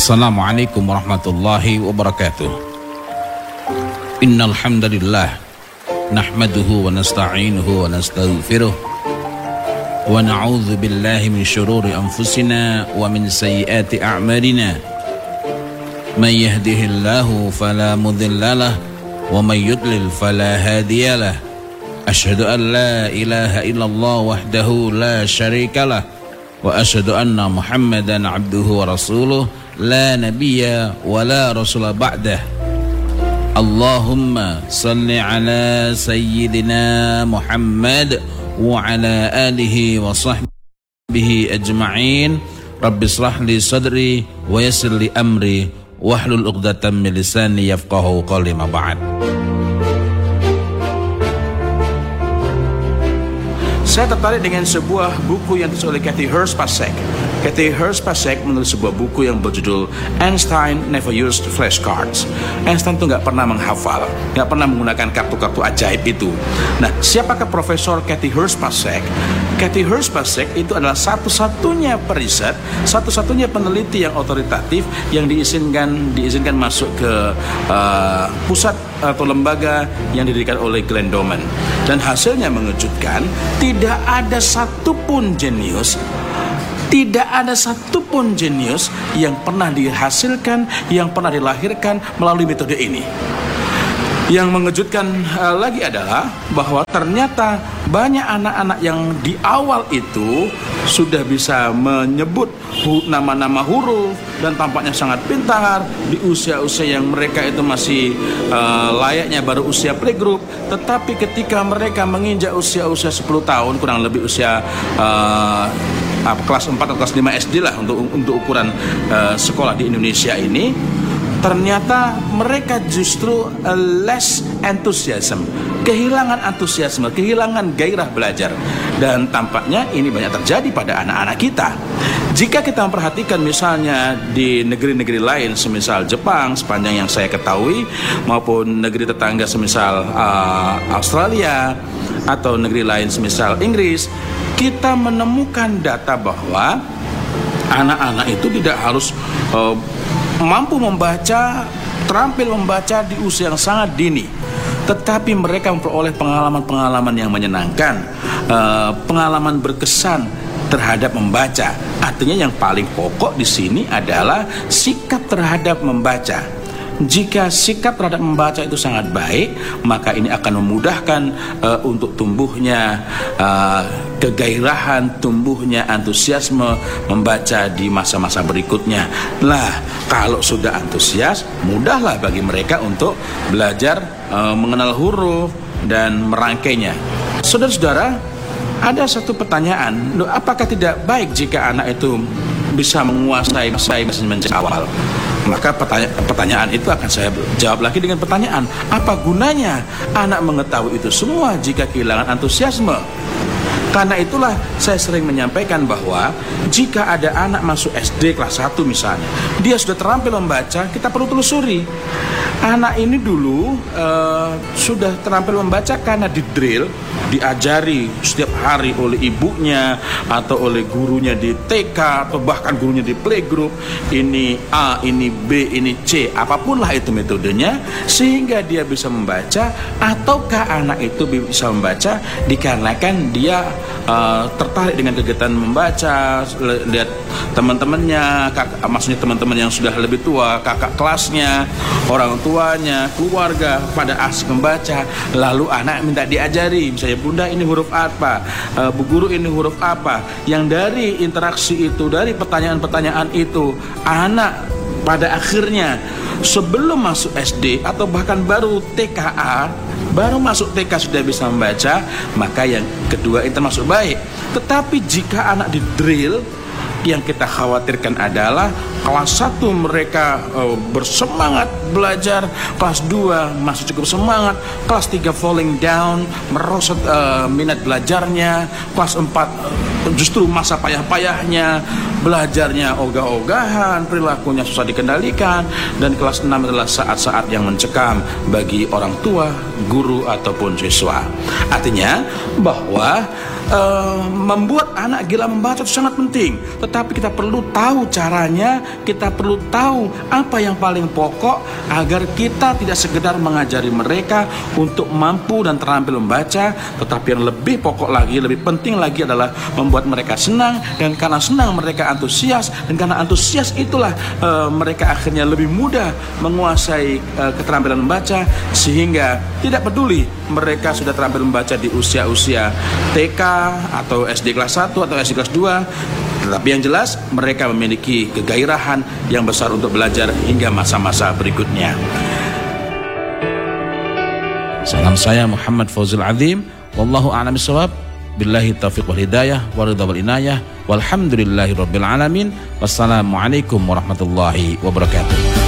Assalamualaikum warahmatullahi wabarakatuh. Innal hamdalillah nahmaduhu wa nasta'inuhu wa nastaghfiruh wa na'udzu billahi min shururi anfusina wa min sayyiati a'malina. May yahdihillahu fala mudhillalah wa may yudlil fala hadiyalah. Asyhadu an la ilaha illallah wahdahu la syarikalah wa asyhadu anna Muhammadan abduhu wa rasuluh la nabiyya wa la rasula ba'dah. Allahumma salli ala sayyidina Muhammad wa ala alihi wa sahbihi ajma'in. Rabbi shrah li sadri wa yassir li amri wahlul 'uqdatam min lisani yafqahu qawli ma ba'd. Saya tertarik dengan sebuah buku yang ditulis oleh Kathy Hurst-Pasek. Kathy Hurst-Pasek menulis sebuah buku yang berjudul Einstein Never Used Flashcards. Einstein itu nggak pernah menghafal, nggak pernah menggunakan kartu-kartu ajaib itu. Nah, siapakah Profesor Kathy Hurst-Pasek? Kathy Hurst-Pasek itu adalah satu-satunya periset, satu-satunya peneliti yang otoritatif yang diizinkan masuk ke pusat atau lembaga yang didirikan oleh Glenn Doman. Dan hasilnya mengejutkan. Tidak ada satupun jenius yang pernah dihasilkan, yang pernah dilahirkan melalui metode ini. Yang mengejutkan lagi adalah bahwa ternyata banyak anak-anak yang di awal itu sudah bisa menyebut nama-nama huruf dan tampaknya sangat pintar di usia-usia yang mereka itu masih layaknya baru usia playgroup. Tetapi ketika mereka menginjak usia-usia 10 tahun, kurang lebih usia kelas 4 atau kelas 5 SD lah untuk ukuran sekolah di Indonesia ini, ternyata mereka justru less enthusiasm, kehilangan antusiasme, kehilangan gairah belajar. Dan tampaknya ini banyak terjadi pada anak-anak kita. Jika kita memperhatikan misalnya di negeri-negeri lain semisal Jepang sepanjang yang saya ketahui, maupun negeri tetangga semisal Australia atau negeri lain semisal Inggris, kita menemukan data bahwa anak-anak itu tidak harus mampu membaca, terampil membaca di usia yang sangat dini, tetapi mereka memperoleh pengalaman-pengalaman yang menyenangkan, pengalaman berkesan terhadap membaca. Artinya yang paling pokok di sini adalah sikap terhadap membaca. Jika sikap terhadap membaca itu sangat baik, maka ini akan memudahkan untuk tumbuhnya kegairahan, tumbuhnya antusiasme membaca di masa-masa berikutnya. Nah, kalau sudah antusias, mudahlah bagi mereka untuk belajar mengenal huruf dan merangkainya. Saudara-saudara, ada satu pertanyaan, apakah tidak baik jika anak itu bisa menguasai bahasa awal? Maka pertanyaan itu akan saya jawab lagi dengan pertanyaan, apa gunanya anak mengetahui itu semua jika kehilangan antusiasme? Karena itulah saya sering menyampaikan bahwa jika ada anak masuk SD kelas 1 misalnya, dia sudah terampil membaca, kita perlu telusuri. Anak ini dulu sudah terampil membaca karena di drill, diajari setiap hari oleh ibunya atau oleh gurunya di TK atau bahkan gurunya di playgroup, ini A, ini B, ini C, apapun lah itu metodenya, sehingga dia bisa membaca. Ataukah anak itu bisa membaca dikarenakan dia tertarik dengan kegiatan membaca, lihat teman-temannya, maksudnya teman-teman yang sudah lebih tua, kakak kelasnya, orang tuanya, keluarga pada asik membaca, lalu anak minta diajari, misalnya bunda ini huruf apa, bu guru ini huruf apa. Yang dari interaksi itu, dari pertanyaan-pertanyaan itu, anak pada akhirnya sebelum masuk SD atau bahkan baru TKA, baru masuk TK sudah bisa membaca, maka yang kedua itu termasuk baik. Tetapi jika anak di drill, yang kita khawatirkan adalah kelas 1 mereka bersemangat belajar, kelas 2 masih cukup semangat, kelas 3 falling down, merosot minat belajarnya, kelas 4 justru masa payah-payahnya, belajarnya ogah-ogahan, perilakunya susah dikendalikan, dan kelas 6 adalah saat-saat yang mencekam bagi orang tua, guru ataupun siswa. Artinya bahwa membuat anak gila membaca itu sangat penting, tetapi kita perlu tahu caranya, kita perlu tahu apa yang paling pokok agar kita tidak sekedar mengajari mereka untuk mampu dan terampil membaca, tetapi yang lebih pokok lagi, lebih penting lagi adalah membuat mereka senang, dan karena senang mereka antusias, dan karena antusias itulah mereka akhirnya lebih mudah menguasai keterampilan membaca, sehingga tidak peduli mereka sudah terampil membaca di usia-usia TK atau SD kelas 1 atau SD kelas 2, tetapi yang jelas mereka memiliki kegairahan yang besar untuk belajar hingga masa-masa berikutnya. Salam saya Muhammad Fauzul Azim, wallahu a'lam bishawab, billahi taufiq wal hidayah wa ridha wal inayah, walhamdulillahi rabbil alamin, wassalamualaikum warahmatullahi wabarakatuh.